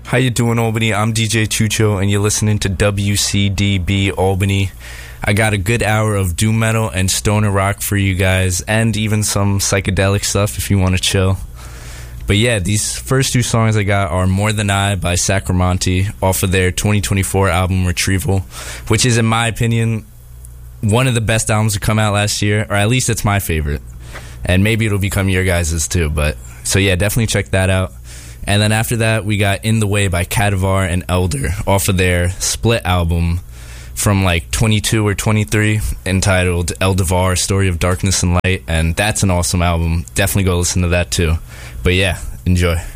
How you doing, Albany? I'm DJ Chucho, and you're listening to WCDB Albany. I got a good hour of doom metal and stoner rock for you guys, and even some psychedelic stuff if you want to chill. But yeah, these first two songs I got are More Than I by Sacramonte off of their 2024 album Retrieval, which is, in my opinion, one of the best albums to come out last year, or at least it's my favorite. And maybe it'll become your guys' too, but so yeah, definitely check that out. And then after that, we got In the Way by Kadavar and Elder off of their Split album from like 22 or 23 entitled Eldevar, Story of Darkness and Light. And that's an awesome album. Definitely go listen to that too. But yeah, enjoy.